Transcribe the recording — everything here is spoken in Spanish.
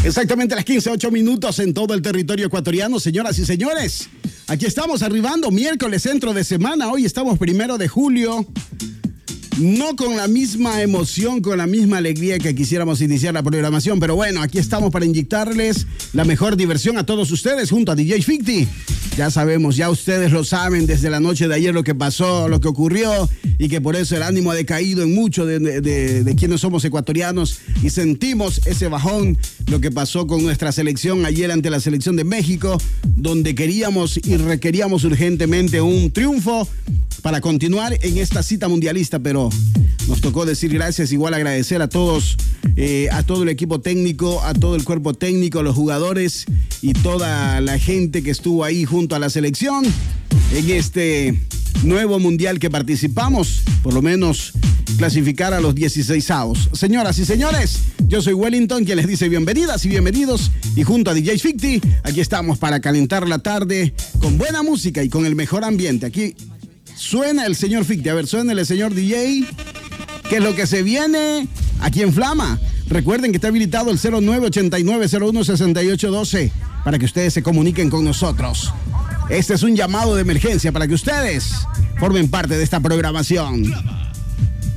Exactamente a las 15:08 en todo el territorio ecuatoriano, señoras y señores. Aquí estamos arribando, miércoles, centro de semana. Hoy estamos 1 de julio. No con la misma emoción, con la misma alegría que quisiéramos iniciar la programación, pero bueno, aquí estamos para inyectarles la mejor diversión a todos ustedes junto a DJ Ficti. Ya sabemos, ya ustedes lo saben desde la noche de ayer lo que pasó, lo que ocurrió y que por eso el ánimo ha decaído en mucho de quienes somos ecuatorianos y sentimos ese bajón, lo que pasó con nuestra selección ayer ante la selección de México, donde queríamos y requeríamos urgentemente un triunfo para continuar en esta cita mundialista, pero nos tocó decir gracias, igual agradecer a todos, a todo el equipo técnico, a todo el cuerpo técnico, a los jugadores y toda la gente que estuvo ahí junto a la selección en este nuevo mundial que participamos, por lo menos clasificar a los 16avos. Señoras y señores, yo soy Wellington, quien les dice bienvenidas y bienvenidos, y junto a DJ Ficti, aquí estamos para calentar la tarde con buena música y con el mejor ambiente. Aquí suena el señor Ficti. A ver, suena el señor DJ. ¿Qué es lo que se viene aquí en Flama? Recuerden que está habilitado el 0989-016812 para que ustedes se comuniquen con nosotros. Este es un llamado de emergencia para que ustedes formen parte de esta programación.